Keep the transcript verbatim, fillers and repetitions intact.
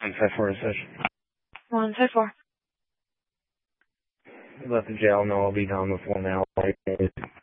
one five four is such. one five four. Let the jail know I'll be down with one hour.